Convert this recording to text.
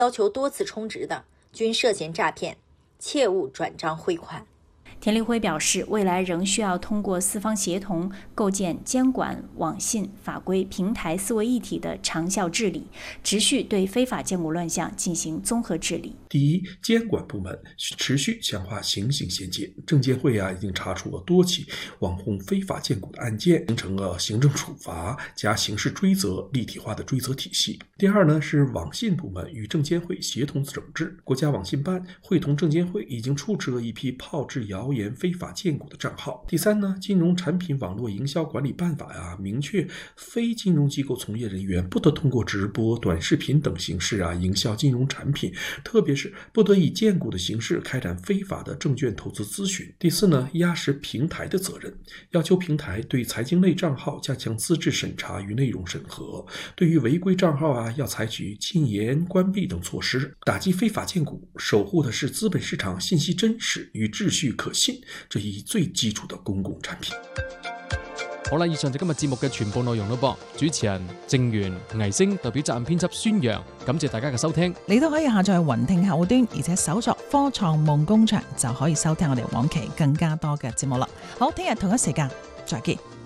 要求多次充值的，均涉嫌诈骗，切勿转账汇款。 田立辉表示，未来仍需要通过四方协同，构建监管、网信、法规、平台四位一体的长效治理，持续对非法荐股乱象进行综合治理。 第一，监管部门持续强化刑警衔接，证监会已经查处了多起网红非法荐股的案件，形成了行政处罚加刑事追责立体化的追责体系。第二呢，是网信部门与证监会协同整治，国家网信办会同证监会已经处置了一批炮制谣言非法荐股的账号。第三呢，金融产品网络营销管理办法明确非金融机构从业人员不得通过直播、短视频等形式营销金融产品，特别是不得以荐股的形式开展非法的证券投资咨询。第四呢，压实平台的责任，要求平台对财经类账号加强资质审查与内容审核，对于违规账号要采取禁言、关闭等措施，打击非法荐股，守护的是资本市场信息真实与秩序可信这一最基础的公共产品。 好啦，以上就今日節目嘅全部內容咯噃。主持人正源、倪星代表責任編輯宣揚，感謝大家嘅收聽。 你都可以下載雲聽客戶端，而且搜索科創夢工場就可以收聽我哋往期更加多嘅節目啦。好，聽日同一時間再見。